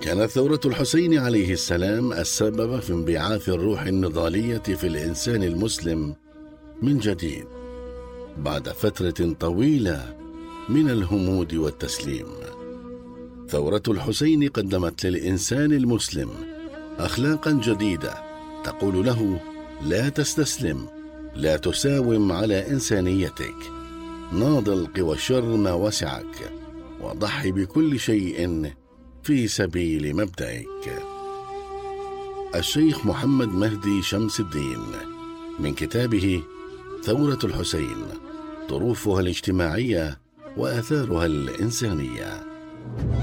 كانت ثورة الحسين عليه السلام السبب في انبعاث الروح النضالية في الإنسان المسلم من جديد بعد فترة طويلة من الهمود والتسليم. ثورة الحسين قدمت للإنسان المسلم أخلاقا جديدة تقول له: لا تستسلم، لا تساوم على إنسانيتك، ناضل قوى الشر ما وسعك، وضحي بكل شيء في سبيل مبدأك. الشيخ محمد مهدي شمس الدين، من كتابه ثورة الحسين: ظروفها الاجتماعية وآثارها الإنسانية.